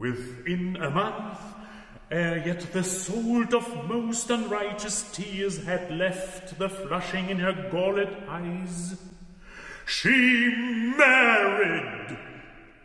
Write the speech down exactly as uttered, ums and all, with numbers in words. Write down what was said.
Within a month, ere yet the salt of most unrighteous tears had left the flushing in her gaulet eyes, she married